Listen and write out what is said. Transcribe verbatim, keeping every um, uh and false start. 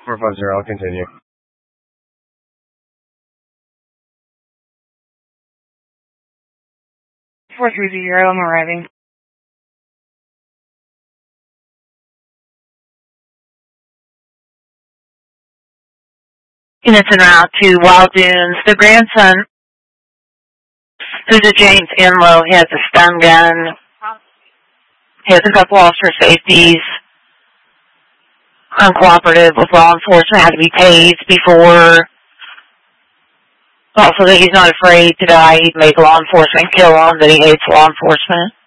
four five zero, I'll continue. four three zero, I'm arriving. Units en route to Wild Dunes. The grandson, who's a James Enlow, he has a stun gun. He has a couple officer safeties. Uncooperative with law enforcement, had to be tased before. Also that he's not afraid to die, he'd make law enforcement kill him, that he hates law enforcement.